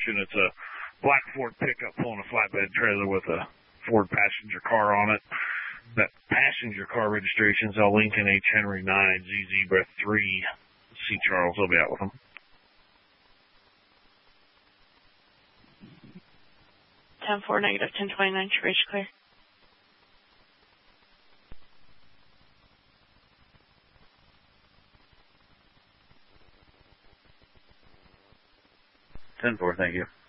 description. It's a black Ford pickup pulling a flatbed trailer with a Ford passenger car on it. That passenger car registration is Lincoln H. Henry 9, Z Zebra 3. C. Charles will be out with them. 10-4, negative 1029, to reach clear. Ten-4, thank you.